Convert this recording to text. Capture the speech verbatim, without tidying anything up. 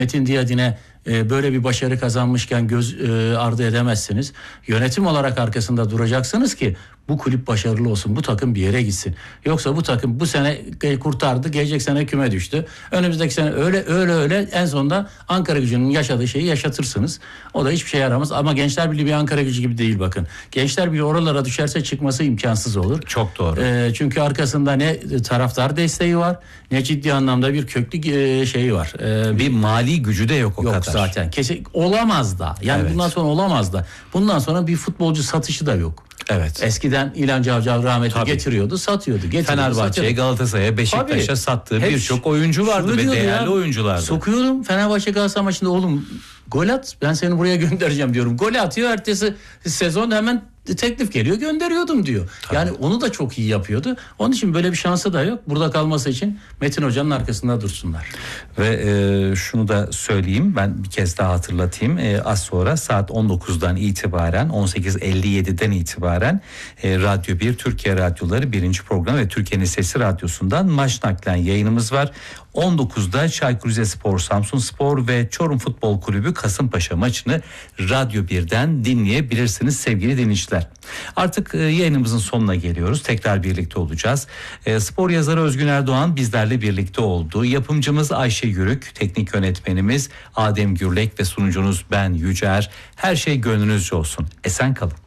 Metin Diyadin'e e, böyle bir başarı kazanmışken göz e, ardı edemezsiniz. Yönetim olarak arkasında duracaksınız ki bu kulüp başarılı olsun, bu takım bir yere gitsin. Yoksa bu takım bu sene kurtardı, gelecek sene küme düştü. Önümüzdeki sene öyle öyle öyle en sonunda Ankara Gücü'nün yaşadığı şeyi yaşatırsınız. O da hiçbir şey yaramaz. Ama Gençler Birliği bir Ankara Gücü gibi değil bakın. Gençler Birliği oralara düşerse çıkması imkansız olur. Çok doğru. E, çünkü arkasında ne taraftar desteği var, ne ciddi anlamda bir köklü e, şeyi var. E, bir mali gücü de yok o yok kadar. Zaten. Kesin olamaz da. Yani Evet. bundan sonra olamaz da. Bundan sonra bir futbolcu satışı da yok. Evet. Eskiden İlhan Cavcav rahmetli Tabii. getiriyordu, satıyordu. getiriyordu Fenerbahçe'ye, satıyordu. Galatasaray'a, Beşiktaş'a Tabii. sattığı Hep birçok oyuncu vardı şunu ve diyordu değerli ya, oyunculardı. Sokuyorum Fenerbahçe Galatasaray maçında, oğlum gol at, ben seni buraya göndereceğim diyorum. Gol atıyor, ertesi sezon hemen teklif geliyor, gönderiyordum diyor. Tabii. Yani onu da çok iyi yapıyordu. Onun için böyle bir şansı da yok. Burada kalması için Metin Hoca'nın arkasında dursunlar. Ve e, şunu da söyleyeyim, ben bir kez daha hatırlatayım. E, az sonra saat on dokuzdan itibaren, on sekiz elli yediden itibaren e, Radyo bir Türkiye Radyoları birinci program ve Türkiye'nin Sesi Radyosu'ndan maç naklen yayınımız var. on dokuzda Çaykur Rizespor, Samsunspor ve Çorum Futbol Kulübü Kasımpaşa maçını Radyo birden dinleyebilirsiniz sevgili dinleyiciler. Artık e, yayınımızın sonuna geliyoruz. Tekrar birlikte olacağız. E, spor yazarı Özgün Erdoğan bizlerle birlikte oldu. Yapımcımız Ayşe Yürük, teknik yönetmenimiz Adem Gürlek ve sunucunuz ben Yücer. Her şey gönlünüzce olsun. Esen kalın.